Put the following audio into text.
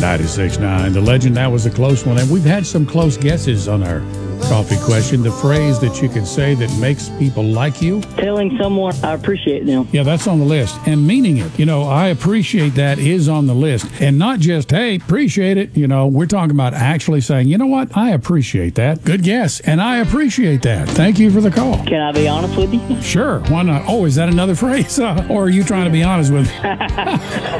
96.9. The legend, that was a close one. And we've had some close guesses on our coffee question. The phrase that you can say that makes people like you. Telling someone I appreciate them. Yeah, that's on the list. And meaning it. I appreciate that is on the list. And not just, hey, appreciate it. We're talking about actually saying, you know what? I appreciate that. Good guess. And I appreciate that. Thank you for the call. Can I be honest with you? Sure. Why not? Oh, is that another phrase? Or are you trying to be honest with me?